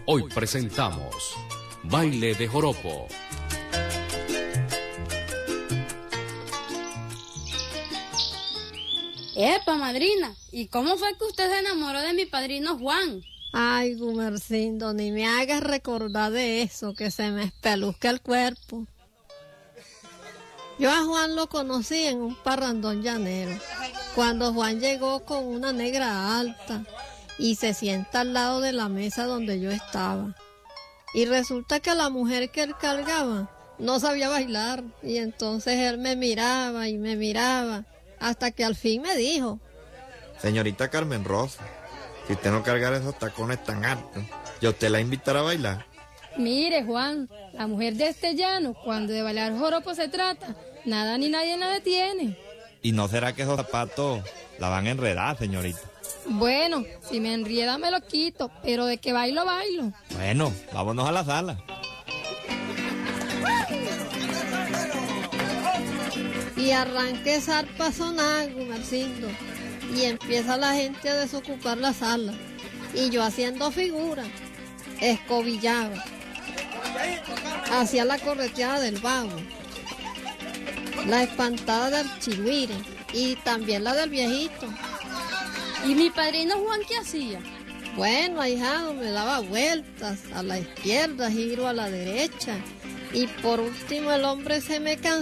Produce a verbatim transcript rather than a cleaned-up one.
Hoy presentamos Baile de Joropo. Epa, madrina, ¿y cómo fue que usted se enamoró de mi padrino Juan? Ay, Gumercindo, ni me hagas recordar de eso, que se me espeluzca el cuerpo. Yo a Juan lo conocí en un parrandón llanero, cuando Juan llegó con una negra alta y se sienta al lado de la mesa donde yo estaba. Y resulta que la mujer que él cargaba no sabía bailar, y entonces él me miraba y me miraba, hasta que al fin me dijo: Señorita Carmen Rosa, si usted no cargara esos tacones tan altos, yo te la invitaré a bailar. Mire, Juan, la mujer de este llano, cuando de bailar joropo se trata, nada ni nadie la detiene. ¿Y no será que esos zapatos la van a enredar, señorita? Bueno, si me enrieda me lo quito, pero de que bailo, bailo. Bueno, vámonos a la sala. Y arranqué zarpa a sonar, Gumercindo, y empieza la gente a desocupar la sala, y yo haciendo figura, escobillaba, hacía la correteada del vago, la espantada del chigüire, y también la del viejito. ¿Y mi padrino Juan qué hacía? Bueno, ahijado, me daba vueltas, a la izquierda, giro a la derecha, y por último el hombre se me cansó